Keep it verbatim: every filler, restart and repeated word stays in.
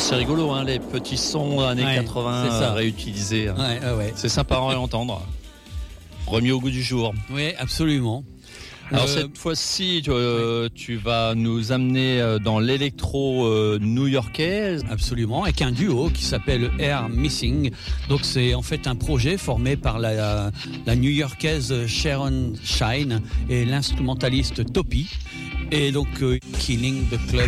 c'est rigolo, hein, les petits sons années Ouais, quatre-vingts c'est ça. réutilisés. Hein. Ouais, ouais, ouais. C'est sympa à entendre. Remis au goût du jour. Oui, absolument. Alors Euh, cette fois-ci, tu, euh, tu vas nous amener euh, dans l'électro euh, new-yorkaise. Absolument, avec un duo qui s'appelle Air Missing. Donc c'est en fait un projet formé par la, la new-yorkaise Sharon Shine et l'instrumentaliste Topi. Et donc euh, Killing the Club.